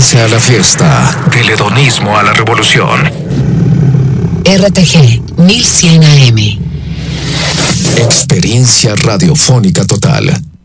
Únanse a la fiesta, del hedonismo a la revolución. RTG 1100 AM. Experiencia radiofónica total.